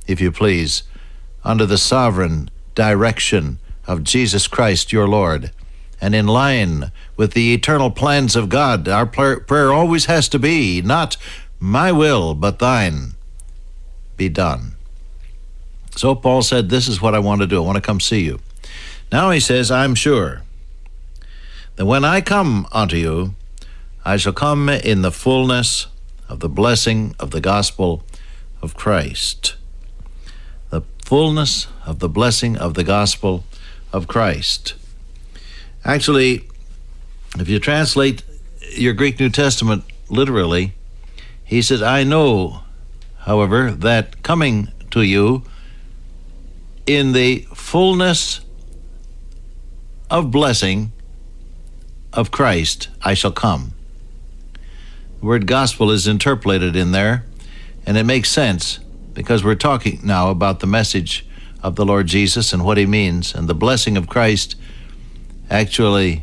if you please, under the sovereign direction of Jesus Christ, your Lord, and in line with the eternal plans of God. Our prayer always has to be, not my will, but thine be done. So Paul said, this is what I want to do. I want to come see you. Now he says, I'm sure that when I come unto you, I shall come in the fullness of the blessing of the gospel of Christ. The fullness of the blessing of the gospel of Christ. Actually, if you translate your Greek New Testament literally, he says, I know, however, that coming to you in the fullness of blessing of Christ, I shall come. The word gospel is interpolated in there, and it makes sense because we're talking now about the message of the Lord Jesus and what he means, and the blessing of Christ, actually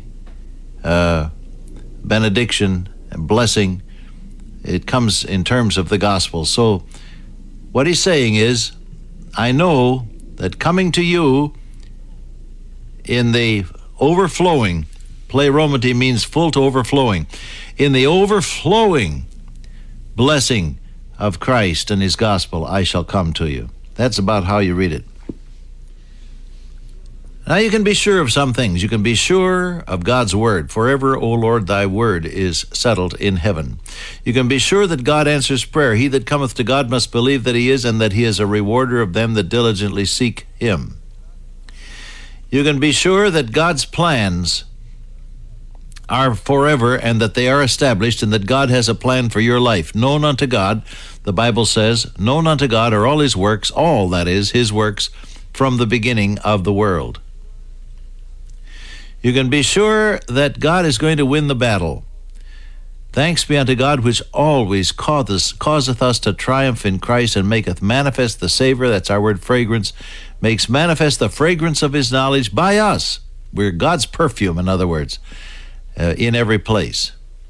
benediction and blessing, it comes in terms of the gospel. So what he's saying is, I know that coming to you in the overflowing, pleromati means full to overflowing, in the overflowing blessing of Christ and his gospel, I shall come to you. That's about how you read it. Now you can be sure of some things. You can be sure of God's word. Forever, O Lord, thy word is settled in heaven. You can be sure that God answers prayer. He that cometh to God must believe that he is, and that he is a rewarder of them that diligently seek him. You can be sure that God's plans are forever and that they are established, and that God has a plan for your life. Known unto God, the Bible says, known unto God are all his works, all, that is, his works, from the beginning of the world. You can be sure that God is going to win the battle. Thanks be unto God, which always causeth us to triumph in Christ, and maketh manifest the savor, that's our word fragrance, makes manifest the fragrance of his knowledge by us. We're God's perfume, in other words, in every place.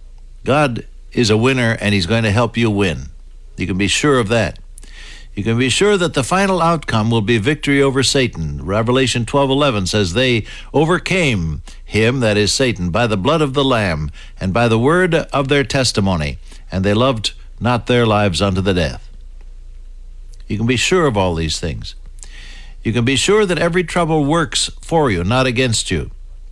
God is a winner, and he's going to help you win. You can be sure of that. You can be sure that the final outcome will be victory over Satan. Revelation 12:11 says, they overcame him, that is Satan, by the blood of the Lamb and by the word of their testimony, and they loved not their lives unto the death. You can be sure of all these things. You can be sure that every trouble works for you, not against you.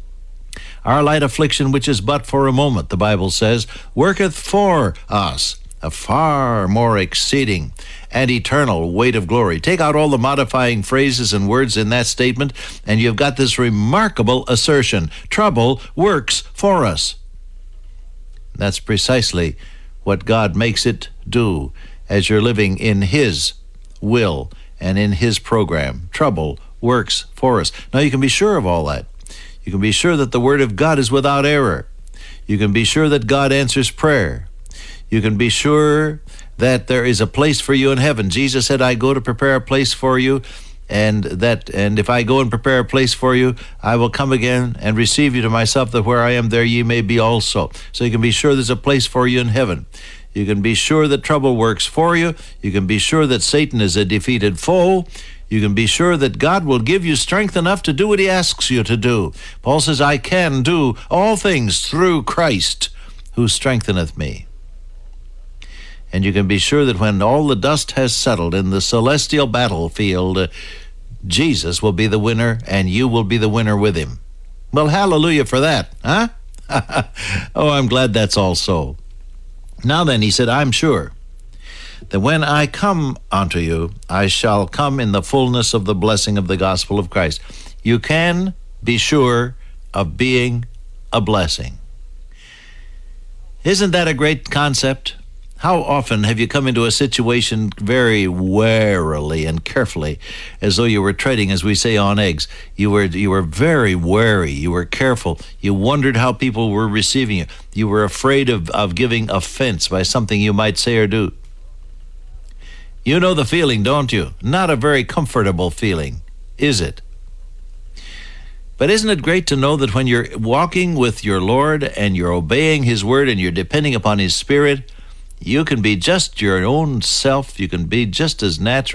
Our light affliction, which is but for a moment, the Bible says, worketh for us a far more exceeding and eternal weight of glory. Take out all the modifying phrases and words in that statement, and you've got this remarkable assertion. Trouble works for us. That's precisely what God makes it do as you're living in his will and in his program. Trouble works for us. Now you can be sure of all that. You can be sure that the word of God is without error. You can be sure that God answers prayer. You can be sure that there is a place for you in heaven. Jesus said, I go to prepare a place for you, and if I go and prepare a place for you, I will come again and receive you to myself, that where I am, there ye may be also. So you can be sure there's a place for you in heaven. You can be sure that trouble works for you. You can be sure that Satan is a defeated foe. You can be sure that God will give you strength enough to do what he asks you to do. Paul says, I can do all things through Christ who strengtheneth me. And you can be sure that when all the dust has settled in the celestial battlefield, Jesus will be the winner, and you will be the winner with him. Well, hallelujah for that, huh? Oh, I'm glad that's all so. Now then, he said, I'm sure that when I come unto you, I shall come in the fullness of the blessing of the gospel of Christ. You can be sure of being a blessing. Isn't that a great concept? How often have you come into a situation very warily and carefully, as though you were treading, as we say, on eggs? You were very wary. You were careful. You wondered how people were receiving you. You were afraid of giving offense by something you might say or do. You know the feeling, don't you? Not a very comfortable feeling, is it? But isn't it great to know that when you're walking with your Lord and you're obeying his word and you're depending upon his Spirit, you can be just your own self. You can be just as natural